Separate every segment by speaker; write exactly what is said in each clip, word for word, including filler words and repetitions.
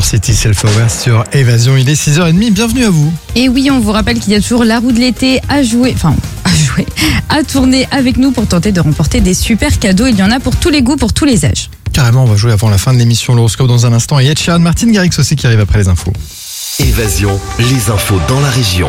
Speaker 1: City Self-Aware sur Évasion. Il est six heures trente, bienvenue à vous.
Speaker 2: Et oui, on vous rappelle qu'il y a toujours la roue de l'été à jouer, enfin à jouer, à tourner avec nous pour tenter de remporter des super cadeaux. Il y en a pour tous les goûts, pour tous les âges.
Speaker 1: Carrément, on va jouer avant la fin de l'émission. L'horoscope dans un instant. Et Ed Sheeran, Martine Garrix aussi qui arrive après les infos.
Speaker 3: Évasion, les infos dans la région.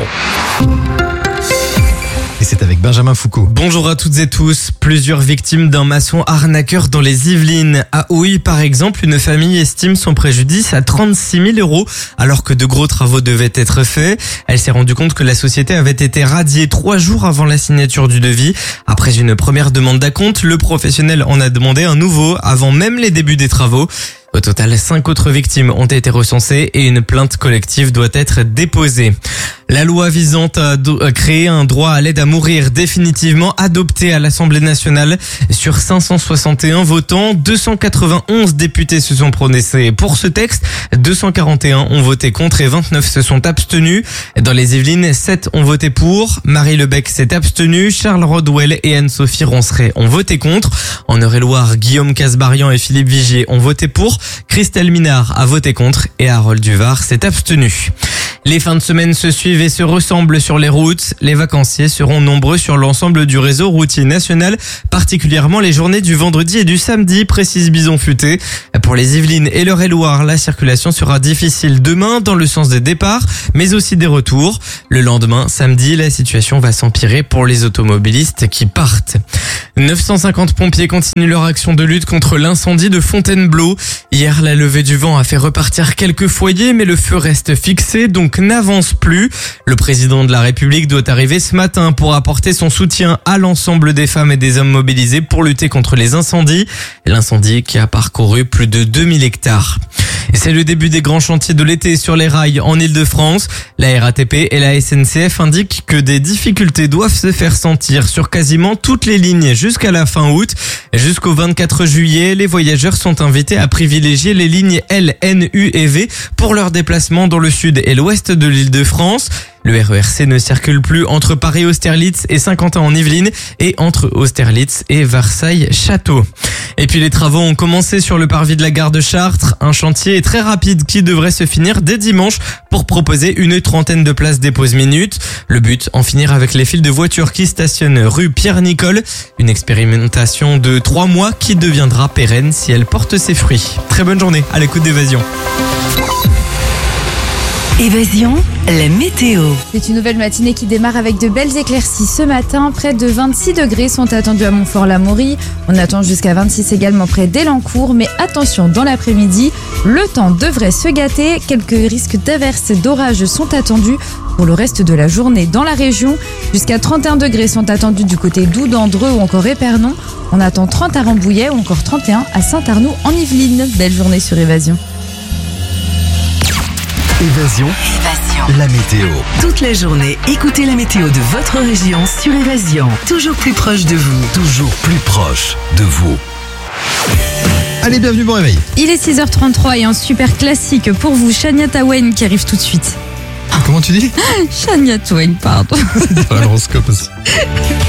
Speaker 1: Et c'est avec Benjamin Foucault.
Speaker 4: Bonjour à toutes et tous. Plusieurs victimes d'un maçon arnaqueur dans les Yvelines. À Houille, par exemple, une famille estime son préjudice à trente-six mille euros alors que de gros travaux devaient être faits. Elle s'est rendue compte que la société avait été radiée trois jours avant la signature du devis. Après une première demande d'acompte, le professionnel en a demandé un nouveau avant même les débuts des travaux. Au total, cinq autres victimes ont été recensées et une plainte collective doit être déposée. La loi visant à, do- à créer un droit à l'aide à mourir définitivement adoptée à l'Assemblée nationale. Sur cinq cent soixante et un votants, deux cent quatre-vingt-onze députés se sont prononcés pour ce texte. deux cent quarante et un ont voté contre et vingt-neuf se sont abstenus. Dans les Yvelines, sept ont voté pour. Marie Lebec s'est abstenue. Charles Rodwell et Anne-Sophie Ronceret ont voté contre. En Eure-et-Loire, Guillaume Casbarian et Philippe Vigier ont voté pour. Christelle Minard a voté contre et Harold Duvar s'est abstenu. Les fins de semaine se suivent et se ressemblent sur les routes. Les vacanciers seront nombreux sur l'ensemble du réseau routier national, particulièrement les journées du vendredi et du samedi, précise Bison Futé. Pour les Yvelines et l'Eure-et-Loire, la circulation sera difficile demain dans le sens des départs, mais aussi des retours. Le lendemain, samedi, la situation va s'empirer pour les automobilistes qui partent. neuf cent cinquante pompiers continuent leur action de lutte contre l'incendie de Fontainebleau. Hier, la levée du vent a fait repartir quelques foyers, mais le feu reste fixé, donc n'avance plus. Le président de la République doit arriver ce matin pour apporter son soutien à l'ensemble des femmes et des hommes mobilisés pour lutter contre les incendies. L'incendie qui a parcouru plus de deux mille hectares. Et c'est le début des grands chantiers de l'été sur les rails en Ile-de-France. La R A T P et la S N C F indiquent que des difficultés doivent se faire sentir sur quasiment toutes les lignes jusqu'à la fin août. Jusqu'au vingt-quatre juillet, les voyageurs sont invités à privilégier les lignes L, N, U et V pour leur déplacement dans le sud et l'ouest de l'Île-de-France. Le R E R C ne circule plus entre Paris-Austerlitz et Saint-Quentin en Yvelines et entre Austerlitz et Versailles-Château. Et puis les travaux ont commencé sur le parvis de la gare de Chartres. Un chantier très rapide qui devrait se finir dès dimanche pour proposer une trentaine de places des pauses minutes. Le but, en finir avec les files de voitures qui stationnent rue Pierre-Nicole. Une expérimentation de trois mois qui deviendra pérenne si elle porte ses fruits. Très bonne journée à l'écoute d'Évasion.
Speaker 5: Évasion, la météo.
Speaker 2: C'est une nouvelle matinée qui démarre avec de belles éclaircies. Ce matin, près de vingt-six degrés sont attendus à Montfort-l'Amaury. On attend jusqu'à vingt-six également près d'Elancourt. Mais attention, dans l'après-midi, le temps devrait se gâter. Quelques risques d'averses et d'orages sont attendus pour le reste de la journée dans la région. Jusqu'à trente et un degrés sont attendus du côté d'Oudandreux ou encore Épernon. On attend trente à Rambouillet ou encore trente et un à Saint-Arnoux en Yvelines. Belle journée sur Évasion.
Speaker 3: Évasion,
Speaker 5: Évasion.
Speaker 3: la météo.
Speaker 5: Toute la journée, écoutez la météo de votre région sur Évasion. Toujours plus proche de vous.
Speaker 3: Toujours plus proche de vous.
Speaker 1: Allez, bienvenue, bon réveil.
Speaker 2: Il est six heures trente-trois et un super classique pour vous, Shania Twain qui arrive tout de suite.
Speaker 1: Comment tu dis?
Speaker 2: Shania Twain, pardon.
Speaker 1: C'est dans l'horoscope aussi.